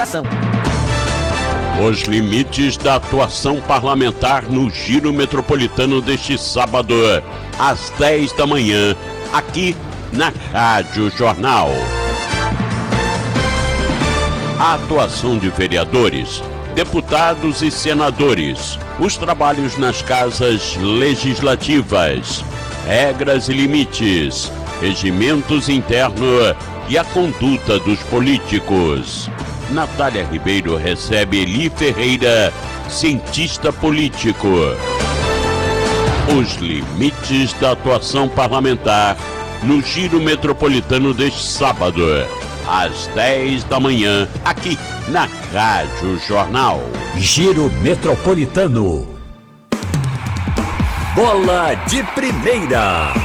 Os limites da atuação parlamentar no Giro Metropolitano deste sábado, às 10 da manhã, aqui na Rádio Jornal. A atuação de vereadores, deputados e senadores, os trabalhos nas casas legislativas, regras e limites, regimentos internos e a conduta dos políticos. Natália Ribeiro recebe Eli Ferreira, cientista político. Os limites da atuação parlamentar no Giro Metropolitano deste sábado, às 10 da manhã, aqui na Rádio Jornal. Giro Metropolitano. Bola de Primeira.